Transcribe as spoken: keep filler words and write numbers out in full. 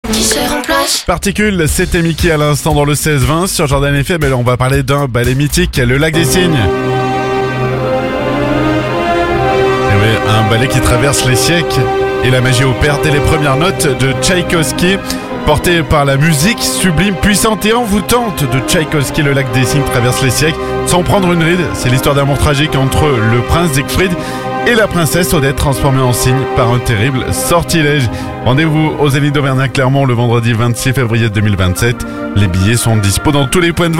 Qui se remplace. Particules, c'était Mickey à l'instant dans le seize vingt. Sur Jordan F M, on va parler d'un ballet mythique, le Lac des Cygnes. Et oui, un ballet qui traverse les siècles et la magie opère dès les premières notes de Tchaïkovski. Porté par la musique sublime, puissante et envoûtante de Tchaïkovski, le Lac des Cygnes traverse les siècles sans prendre une ride. C'est l'histoire d'amour tragique entre le prince Siegfried et la princesse Odette, transformée en cygne par un terrible sortilège. Rendez-vous au Zénith d'Auvergnat Clermont le vendredi vingt-six février deux mille vingt-sept. Les billets sont dispo dans tous les points de vente.